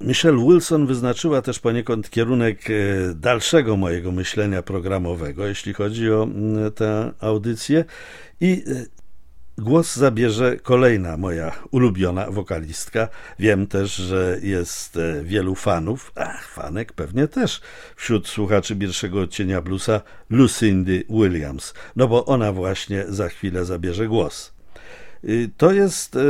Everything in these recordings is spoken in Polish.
Michelle Wilson wyznaczyła też poniekąd kierunek dalszego mojego myślenia programowego, jeśli chodzi o tę audycję, i głos zabierze kolejna moja ulubiona wokalistka. Wiem też, że jest wielu fanów, fanek pewnie też, wśród słuchaczy Pierwszego Odcienia Bluesa, Lucindy Williams, no bo ona właśnie za chwilę zabierze głos. To jest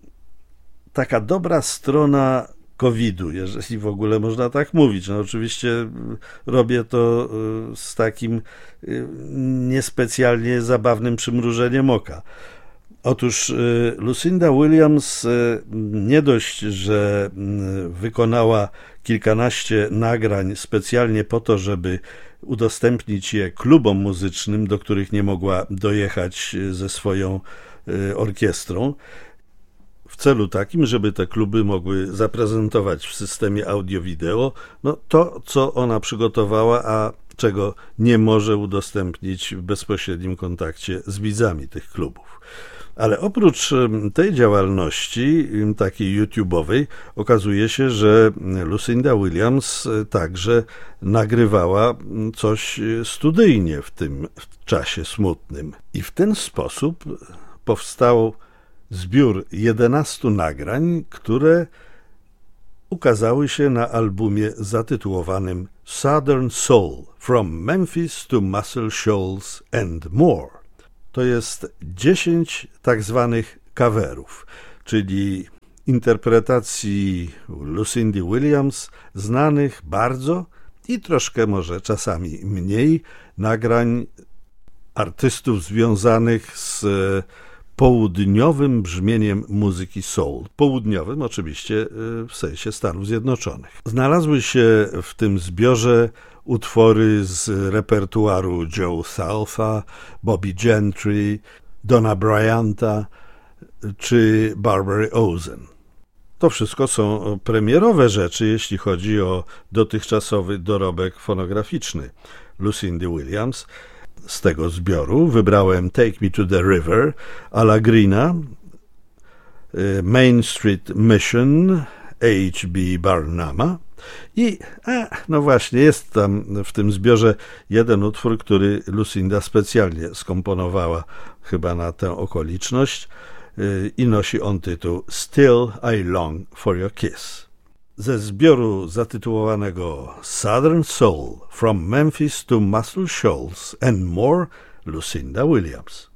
taka dobra strona COVID-u, jeżeli w ogóle można tak mówić. No oczywiście robię to z takim niespecjalnie zabawnym przymrużeniem oka. Otóż Lucinda Williams nie dość, że wykonała kilkanaście nagrań specjalnie po to, żeby udostępnić je klubom muzycznym, do których nie mogła dojechać ze swoją orkiestrą, w celu takim, żeby te kluby mogły zaprezentować w systemie audio-wideo to, co ona przygotowała, a czego nie może udostępnić w bezpośrednim kontakcie z widzami tych klubów. Ale oprócz tej działalności takiej YouTube'owej okazuje się, że Lucinda Williams także nagrywała coś studyjnie w tym czasie smutnym. I w ten sposób powstał zbiór 11 nagrań, które ukazały się na albumie zatytułowanym Southern Soul – From Memphis to Muscle Shoals and More. To jest 10 tak zwanych coverów, czyli interpretacji Lucindy Williams znanych bardzo i troszkę może czasami mniej nagrań artystów związanych z południowym brzmieniem muzyki soul. Południowym oczywiście w sensie Stanów Zjednoczonych. Znalazły się w tym zbiorze utwory z repertuaru Joe Southa, Bobby Gentry, Donna Bryanta czy Barbary Ozen. To wszystko są premierowe rzeczy, jeśli chodzi o dotychczasowy dorobek fonograficzny Lucindy Williams. Z tego zbioru wybrałem Take Me to the River, Alla Greena, Main Street Mission, H.B. Barnuma i no właśnie, jest tam w tym zbiorze jeden utwór, który Lucinda specjalnie skomponowała chyba na tę okoliczność i nosi on tytuł Still I Long for Your Kiss. Ze zbioru zatytułowanego Southern Soul – From Memphis to Muscle Shoals and More, Lucinda Williams.